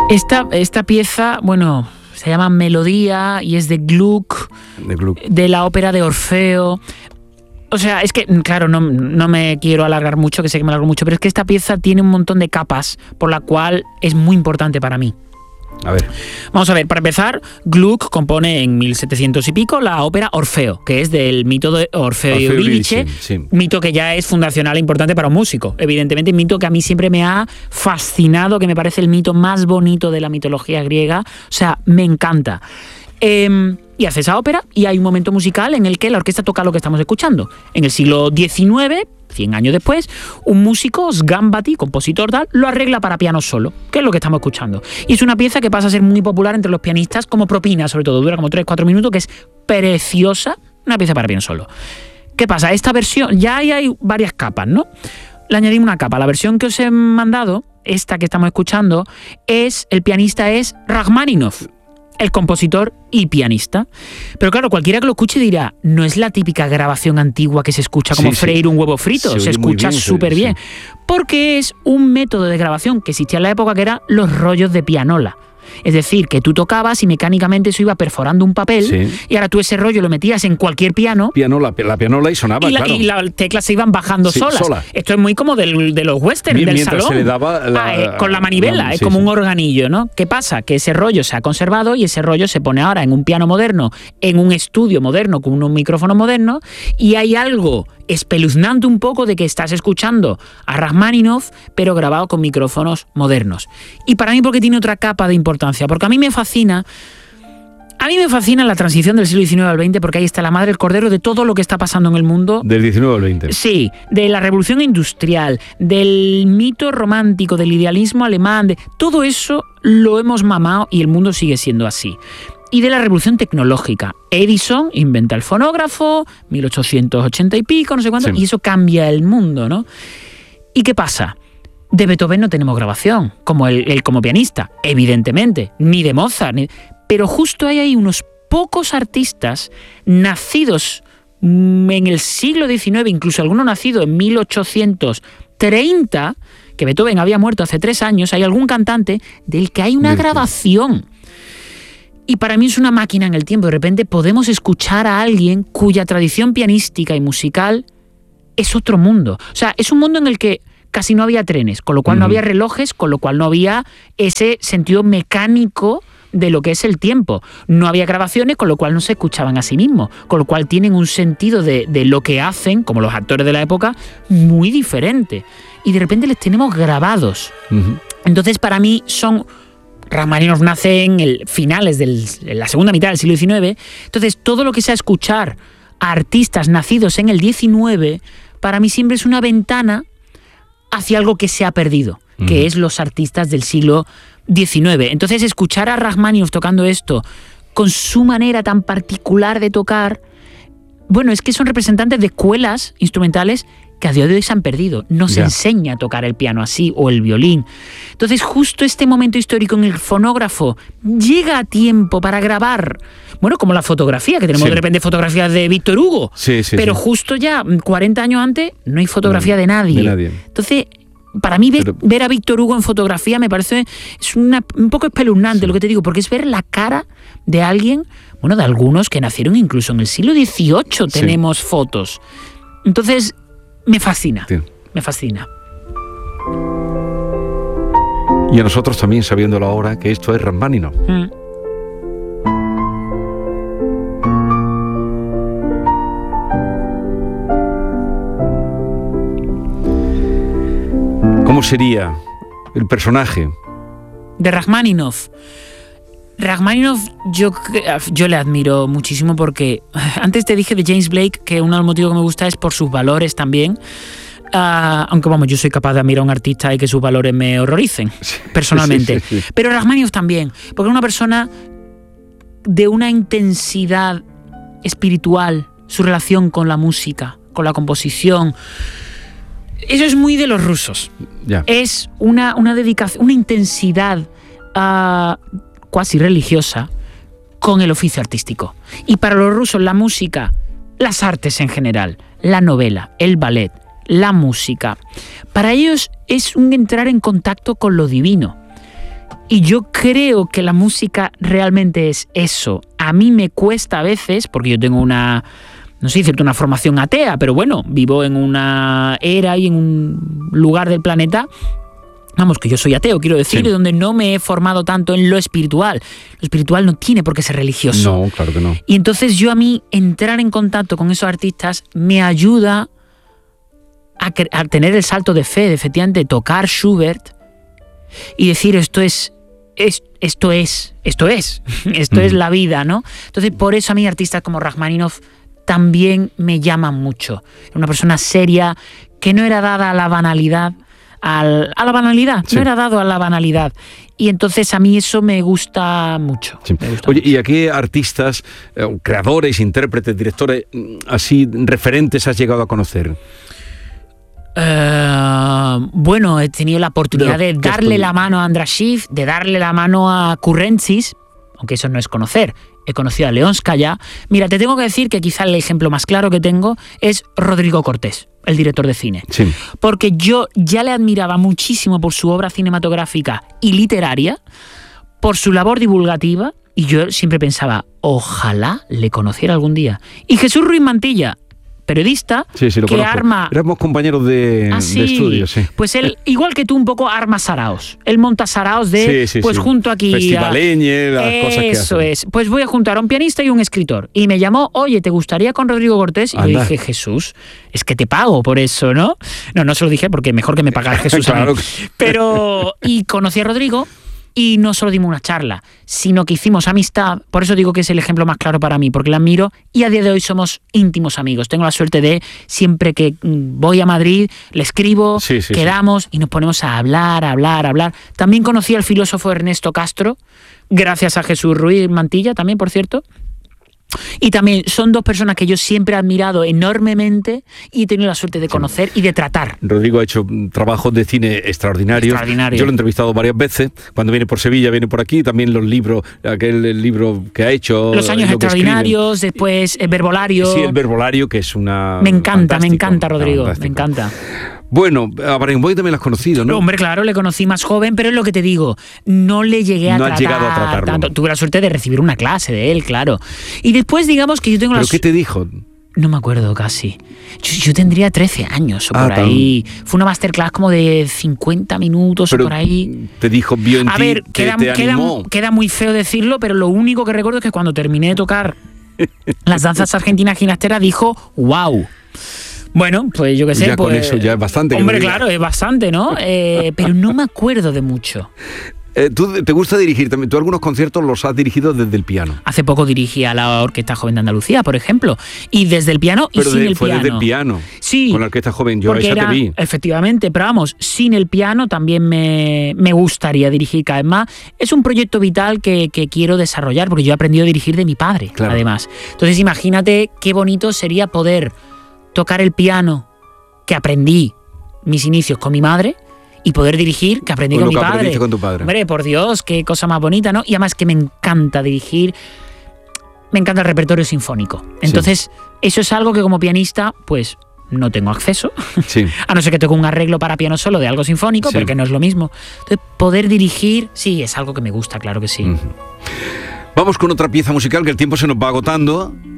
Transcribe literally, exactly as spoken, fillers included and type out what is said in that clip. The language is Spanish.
Esta, esta pieza, bueno, se llama Melodía y es de Gluck, de, Gluck. de la ópera de Orfeo. O sea, es que, claro, no, no me quiero alargar mucho, que sé que me alargo mucho, pero es que esta pieza tiene un montón de capas, por la cual es muy importante para mí. A ver. Vamos a ver, para empezar, Gluck compone en mil setecientos y pico la ópera Orfeo, que es del mito de Orfeo, Orfeo y Eurídice, sí. Mito que ya es fundacional e importante para un músico. Evidentemente, mito que a mí siempre me ha fascinado, que me parece el mito más bonito de la mitología griega. O sea, me encanta. Eh, y hace esa ópera y hay un momento musical en el que la orquesta toca lo que estamos escuchando. En el siglo diecinueve, cien años después, un músico, Sgambati, compositor tal, lo arregla para piano solo, que es lo que estamos escuchando. Y es una pieza que pasa a ser muy popular entre los pianistas como propina, sobre todo, dura como tres cuatro minutos, que es preciosa, una pieza para piano solo. ¿Qué pasa? Esta versión, ya hay, hay varias capas, ¿no? Le añadimos una capa. La versión que os he mandado, esta que estamos escuchando, es, el pianista es Rachmaninoff, el compositor y pianista. Pero claro, cualquiera que lo escuche dirá, no es la típica grabación antigua que se escucha como sí, freír sí. un huevo frito, se, se escucha súper bien, bien. Sí. Porque es un método de grabación que existía en la época, que eran los rollos de pianola. Es decir, que tú tocabas y mecánicamente eso iba perforando un papel, sí. y ahora tú ese rollo lo metías en cualquier piano. Pianola, la pianola y sonaba, y la, claro. Y las teclas se iban bajando sí, solas. Sola. Esto es muy como del, de los westerns, del salón. Se le daba la, ah, eh, con la manivela, la, es sí, como sí. un organillo, ¿no? ¿Qué pasa? Que ese rollo se ha conservado y ese rollo se pone ahora en un piano moderno, en un estudio moderno, con unos micrófonos modernos, y hay algo espeluznante un poco de que estás escuchando a Rachmaninoff, pero grabado con micrófonos modernos. Y para mí, porque tiene otra capa de importancia, porque a mí me fascina, a mí me fascina la transición del siglo diecinueve al veinte, porque ahí está la madre del cordero de todo lo que está pasando en el mundo. Del diecinueve al veinte. Sí, de la revolución industrial, del mito romántico, del idealismo alemán, de todo eso lo hemos mamado y el mundo sigue siendo así. Y de la revolución tecnológica. Edison inventa el fonógrafo, mil ochocientos ochenta y pico, no sé cuánto, sí. y eso cambia el mundo, ¿no? ¿Y qué pasa? De Beethoven no tenemos grabación, como él, él como pianista, evidentemente, ni de Mozart, ni... pero justo hay ahí unos pocos artistas nacidos en el siglo diecinueve, incluso alguno nacido en mil ochocientos treinta, que Beethoven había muerto hace tres años, hay algún cantante del que hay una grabación. Y para mí es una máquina en el tiempo. De repente podemos escuchar a alguien cuya tradición pianística y musical es otro mundo. O sea, es un mundo en el que casi no había trenes, con lo cual uh-huh. no había relojes, con lo cual no había ese sentido mecánico de lo que es el tiempo. No había grabaciones, con lo cual no se escuchaban a sí mismos, con lo cual tienen un sentido de, de lo que hacen, como los actores de la época, muy diferente. Y de repente les tenemos grabados. Uh-huh. Entonces, para mí son... Rachmaninoff nace en el finales de la segunda mitad del siglo diecinueve, entonces todo lo que sea escuchar a artistas nacidos en el diecinueve, para mí siempre es una ventana hacia algo que se ha perdido, uh-huh. que es los artistas del siglo diecinueve. Entonces escuchar a Rachmaninoff tocando esto con su manera tan particular de tocar, bueno, es que son representantes de escuelas instrumentales que a día de hoy se han perdido. No se yeah. enseña a tocar el piano así o el violín. Entonces, justo este momento histórico en el fonógrafo llega a tiempo para grabar. Bueno, como la fotografía, que tenemos sí. de repente fotografías de Víctor Hugo. Sí, sí, pero sí. justo ya, cuarenta años antes, no hay fotografía no, de nadie. De nadie. Entonces, para mí ver, pero... ver a Víctor Hugo en fotografía me parece es una, un poco espeluznante sí. lo que te digo, porque es ver la cara de alguien, bueno, de algunos que nacieron incluso en el siglo dieciocho, tenemos sí. fotos. Entonces... Me fascina, sí. me fascina. Y a nosotros también, sabiéndolo ahora, que esto es Rachmaninoff. Mm. ¿Cómo sería el personaje de Rachmaninoff? Rachmaninoff yo, yo le admiro muchísimo porque antes te dije de James Blake que uno de los motivos que me gusta es por sus valores también, uh, aunque vamos, yo soy capaz de admirar a un artista y que sus valores me horroricen sí, personalmente, sí, sí, sí. pero Rachmaninoff también, porque es una persona de una intensidad espiritual, su relación con la música, con la composición, eso es muy de los rusos, yeah. es una, una dedicación, una intensidad uh, cuasi religiosa con el oficio artístico. Y para los rusos la música, las artes en general, la novela, el ballet, la música, para ellos es un entrar en contacto con lo divino. Y yo creo que la música realmente es eso. A mí me cuesta a veces, porque yo tengo una, no sé decirte una formación atea, pero bueno, vivo en una era y en un lugar del planeta, vamos, que yo soy ateo, quiero decir, sí. donde no me he formado tanto en lo espiritual. Lo espiritual no tiene por qué ser religioso. No, claro que no. Y entonces yo a mí entrar en contacto con esos artistas me ayuda a, a tener el salto de fe, de efectivamente tocar Schubert y decir esto es... Es, esto es, esto es, esto mm. es la vida, ¿no? Entonces, por eso a mí artistas como Rachmaninoff también me llaman mucho. Era una persona seria, que no era dada a la banalidad, al, a la banalidad, sí. no era dado a la banalidad. Y entonces a mí eso me gusta mucho. Sí. Me gusta Oye, mucho. ¿y a qué artistas, eh, creadores, intérpretes, directores, así referentes has llegado a conocer? Uh, bueno, he tenido la oportunidad de, de darle la mano a András Schiff, de darle la mano a Currentzis, aunque eso no es conocer. He conocido a Leonskaya. Mira, te tengo que decir que quizá el ejemplo más claro que tengo es Rodrigo Cortés, el director de cine. Sí. Porque yo ya le admiraba muchísimo por su obra cinematográfica y literaria, por su labor divulgativa, y yo siempre pensaba, ojalá le conociera algún día. Y Jesús Ruiz Mantilla, periodista, sí, sí, lo que conozco. arma... Éramos compañeros de, ah, sí. de estudio, sí. Pues él, igual que tú, un poco arma saraos. Él monta saraos de, sí, sí, pues sí. junto aquí... Festivaleñe, las Eso cosas que hacen. Eso es. Pues voy a juntar a un pianista y un escritor. Y me llamó, oye, ¿te gustaría con Rodrigo Cortés? Y Anda. yo dije, Jesús, es que te pago por eso, ¿no? No, no se lo dije porque mejor que me pagara Jesús. Claro. Pero, y conocí a Rodrigo... Y no solo dimos una charla, sino que hicimos amistad. Por eso digo que es el ejemplo más claro para mí, porque le admiro y a día de hoy somos íntimos amigos. Tengo la suerte de, siempre que voy a Madrid, le escribo, sí, sí, quedamos sí. y nos ponemos a hablar, a hablar, a hablar. También conocí al filósofo Ernesto Castro, gracias a Jesús Ruiz Mantilla también, por cierto. Y también son dos personas que yo siempre he admirado enormemente y he tenido la suerte de conocer sí. y de tratar. Rodrigo ha hecho trabajos de cine extraordinarios. Extraordinario. Yo lo he entrevistado varias veces. Cuando viene por Sevilla, viene por aquí. También los libros, aquel el libro que ha hecho. Los años extraordinarios, después el verbolario. Sí, el verbolario, que es una... Me encanta, me encanta, Rodrigo, fantástico. me encanta. Bueno, a Barenboim también lo has conocido, ¿no? No, hombre, claro, le conocí más joven, pero es lo que te digo, no le llegué a no tratar has llegado a tratarlo. tanto. Tuve la suerte de recibir una clase de él, claro. Y después, digamos que yo tengo la... ¿Pero qué te dijo? No me acuerdo casi. Yo, yo tendría trece años o ah, por tan... ahí. Fue una masterclass como de cincuenta minutos pero o por ahí. Te dijo, vio en a ti, ver, te, queda, te queda, animó. queda muy feo decirlo, pero lo único que recuerdo es que cuando terminé de tocar las danzas argentinas ginasteras dijo, wow. Bueno, pues yo qué sé. Ya pues, con eso ya es bastante. Hombre, claro, es bastante, ¿no? Eh, pero no me acuerdo de mucho. Eh, ¿Tú te gusta dirigir también? ¿Tú algunos conciertos los has dirigido desde el piano? Hace poco dirigí a la Orquesta Joven de Andalucía, por ejemplo. Y desde el piano y pero sin de, el fue piano. Desde el piano. Sí. Con la Orquesta Joven, yo a esa era, te vi. Efectivamente, pero vamos, sin el piano también me, me gustaría dirigir cada vez más. Es un proyecto vital que, que quiero desarrollar, porque yo he aprendido a dirigir de mi padre, claro. además. Entonces imagínate qué bonito sería poder tocar el piano que aprendí mis inicios con mi madre y poder dirigir que aprendí con, con mi que padre. con tu padre. Hombre, por Dios, qué cosa más bonita, ¿no? Y además que me encanta dirigir, me encanta el repertorio sinfónico. Entonces, sí. eso es algo que como pianista, pues no tengo acceso. Sí. A no ser que toque un arreglo para piano solo de algo sinfónico, sí. pero que no es lo mismo. Entonces, poder dirigir, sí, es algo que me gusta, claro que sí. Uh-huh. Vamos con otra pieza musical, que el tiempo se nos va agotando.